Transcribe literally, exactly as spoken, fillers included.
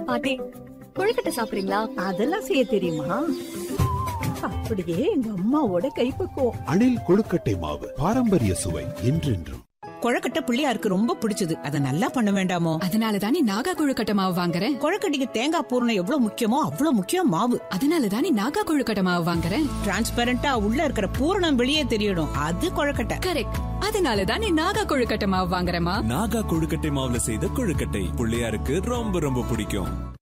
பாட்டி கொழுக்கட்டை சாப்பிடுறீங்களா? அதெல்லாம் செய்ய தெரியுமா? அப்படியே எங்க அம்மாவோட கைப்பக்குவம். அணில் கொழுக்கட்டை மாவு பாரம்பரிய சுவை என்றென்றும். கொழுக்கட்டை பிள்ளையாருக்கு ரொம்ப பிடிச்சது. அத நல்லா பண்ண வேண்டாமோ? அதனாலதானே நாகா கொழுக்கட்டை மாவு வாங்குறேன். கொழுக்கட்டைக்கு தேங்காய் பூரணம் எவ்வளவு முக்கியமோ அவ்வளவு முக்கியம் மாவு. அதனாலதானே நாகா கொழுக்கட்டை மாவு வாங்குறேன். டிரான்ஸ்பரண்டா உள்ள இருக்கிற பூரணம் வெளியே தெரியணும். அது கொழுக்கட்டை. கரெக்ட். அதனாலதானே நாகா கொழுக்கட்டை மாவு வாங்குறேமா. நாகா கொழுக்கட்டை மாவுல செய்த கொழுக்கட்டை பிள்ளையாருக்கு ரொம்ப ரொம்ப பிடிக்கும்.